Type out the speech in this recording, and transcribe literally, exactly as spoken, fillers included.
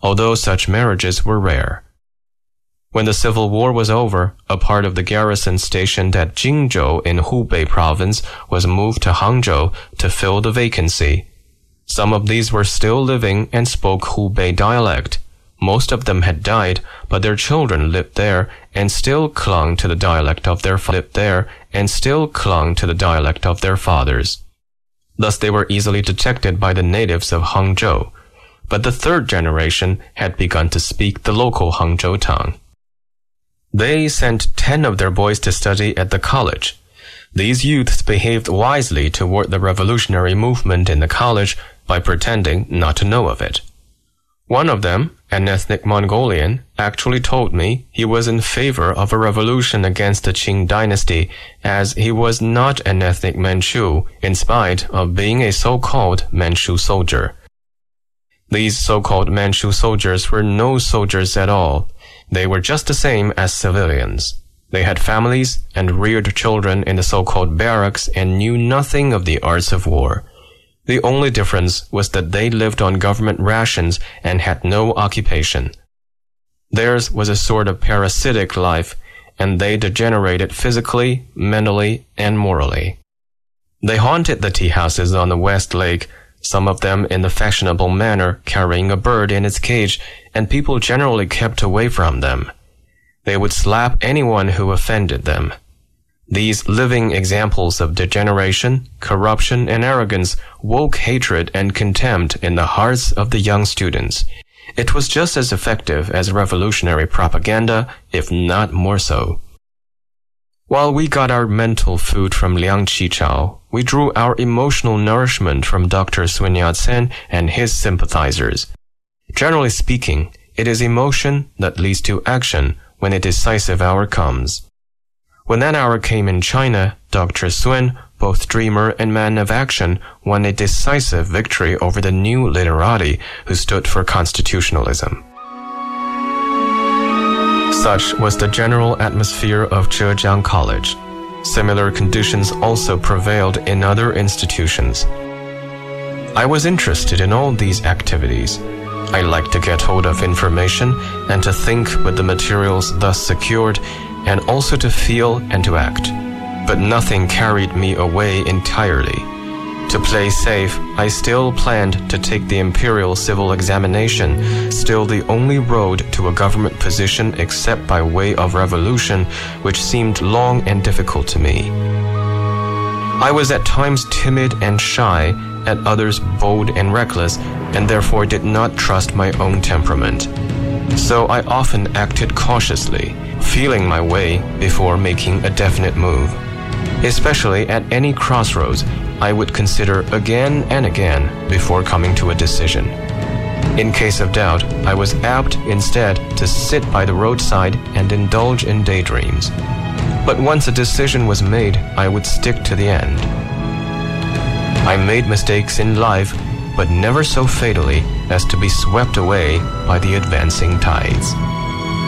although such marriages were rare. When the Civil War was over, a part of the garrison stationed at Jingzhou in Hubei province was moved to Hangzhou to fill the vacancy. Some of these were still living and spoke Hubei dialect. Most of them had died, but their children lived there and still clung to the dialect of their lived there and still clung to the dialect of their fathers. Thus they were easily detected by the natives of Hangzhou. But the third generation had begun to speak the local Hangzhou tongue. They sent ten of their boys to study at the college. These youths behaved wisely toward the revolutionary movement in the college by pretending not to know of it. One of them, an ethnic Mongolian, actually told me he was in favor of a revolution against the Qing dynasty, as he was not an ethnic Manchu in spite of being a so-called Manchu soldier. These so-called Manchu soldiers were no soldiers at all. They were just the same as civilians. They had families and reared children in the so-called barracks and knew nothing of the arts of war. The only difference was that they lived on government rations and had no occupation. Theirs was a sort of parasitic life, and they degenerated physically, mentally, and morally. They haunted the tea houses on the West Lake, some of them in the fashionable manner carrying a bird in its cage, and people generally kept away from them. They would slap anyone who offended them. These living examples of degeneration, corruption, and arrogance woke hatred and contempt in the hearts of the young students. It was just as effective as revolutionary propaganda, if not more so. While we got our mental food from Liang Qichao, we drew our emotional nourishment from Doctor Sun Yat-sen and his sympathizers. Generally speaking, it is emotion that leads to action when a decisive hour comes. When that hour came in China, Doctor Sun, both dreamer and man of action, won a decisive victory over the new literati who stood for constitutionalism. Such was the general atmosphere of Zhejiang College. Similar conditions also prevailed in other institutions. I was interested in all these activities. I liked to get hold of information and to think with the materials thus secured, and also to feel and to act. But nothing carried me away entirely. To play safe, I still planned to take the imperial civil examination, still the only road to a government position except by way of revolution, which seemed long and difficult to me. I was at times timid and shy, at others bold and reckless, and therefore did not trust my own temperament. So I often acted cautiously, feeling my way before making a definite move. Especially at any crossroads, I would consider again and again before coming to a decision. In case of doubt, I was apt instead to sit by the roadside and indulge in daydreams. But once a decision was made, I would stick to the end. I made mistakes in life, but never so fatally as to be swept away by the advancing tides.